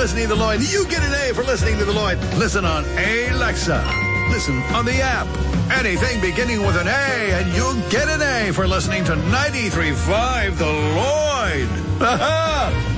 listening to The Lloyd. You get an A for listening to The Lloyd. Listen on Alexa. Listen on the app. Anything beginning with an A, and you'll get an A for listening to 93.5 The Lloyd. Ha-ha!